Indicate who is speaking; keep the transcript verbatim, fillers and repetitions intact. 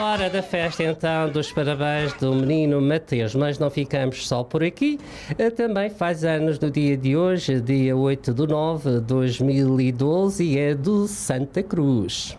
Speaker 1: hora da festa, então, dos parabéns do menino Mateus. Mas não ficamos só por aqui. Também faz anos no dia de hoje, dia oito de nove de dois mil e doze, e é do Santa Cruz.